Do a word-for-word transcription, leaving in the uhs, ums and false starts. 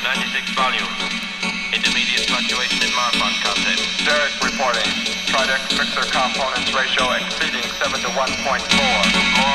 ninety-six volumes. Intermediate fluctuation in Marfan content. Derek reporting. Tridex mixer components ratio exceeding seven to one point four.